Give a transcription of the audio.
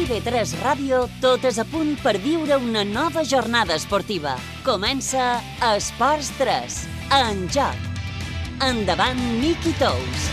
TV3 Ràdio, totes a punt per viure una nova jornada esportiva. Comença Esports 3, en joc. Endavant, Miqui Tous.